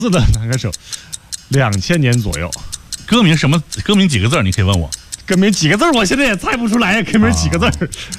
字的男歌手，2000年左右。 歌名什么？歌名几个字？你可以问我。 歌名几个字？我现在也猜不出来呀。歌名几个字？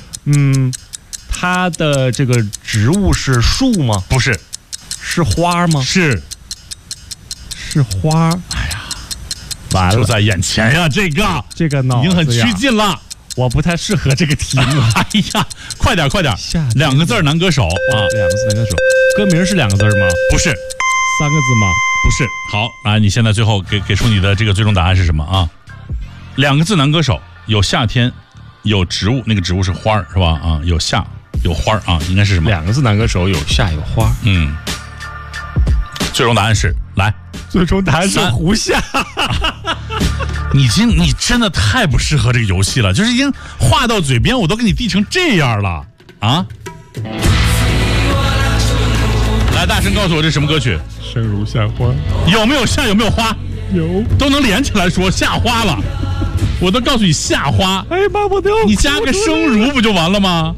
它的这个植物是树吗？ 不是， 是花吗？ 是花。哎呀，完了， 就在眼前呀！这个脑子已经很趋近了。 我不太适合这个题目。 哎呀，快点！2个字男歌手啊 ，2个字男歌手。歌名是2个字吗？ 不是。3 个字吗？ 不是。好啊，你现在最后给出你的这个最终答案是什么啊？2个字男歌手，有夏天，有植物，那个植物是花是吧？啊，有夏有花啊，应该是什么 ？2个字男歌手，有夏有花。 最终答案是来。 最终答案是胡夏。 你真的太不适合这个游戏了，就是已经话到嘴边，我都给你递成这样了啊！来，大声告诉我这是什么歌曲？ 生如夏花。 有没有夏？有没有花？ 有， 都能连起来说夏花了。我都告诉你夏花。 哎妈，我都要你加个生如不就完了吗？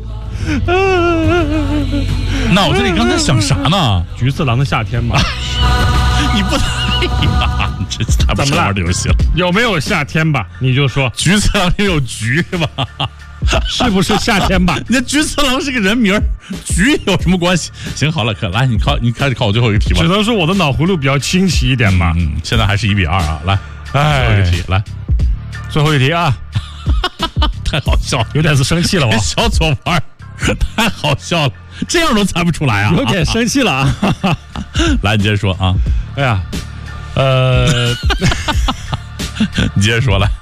脑子里刚才想啥呢？ 菊次郎的夏天吧。 你不你这太不是玩的游戏了。 有没有夏天吧？你就说菊次郎也有菊是吧？ 是不是夏天吧？ 那菊次郎是个人名，菊有什么关系？行，好了，来，你开始考我最后一个题吧。 只能说我的脑回路比较清晰一点吧。 现在还是1-2啊。来，最后一个题，来， 最后一题啊！ 太好笑了， 有点生气了，我小左玩，太好笑了，这样都猜不出来啊！ 有点生气了啊！ 来，你接着说啊！ 哎呀， 你接着说来。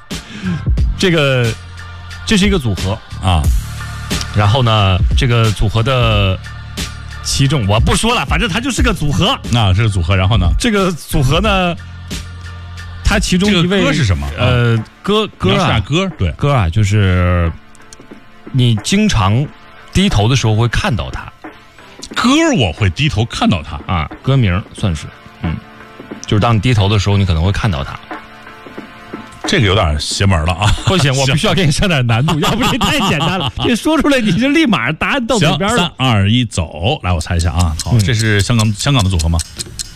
这是一个组合啊， 然后呢，这个组合的其中我不说了，反正它就是个组合啊，这个组合，然后呢， 这个组合呢，它其中一位歌是什么？ 歌啊， 对， 歌啊，就是你经常低头的时候会看到它。 歌我会低头看到它啊，歌名算是，就是当你低头的时候，你可能会看到它。 这个有点邪门了啊！ 不行，我必须要给你上点难度，要不这太简单了。你说出来，你就立马答案到嘴边了。 3、2、1，走！来，我猜一下啊。好，这是香港的组合吗？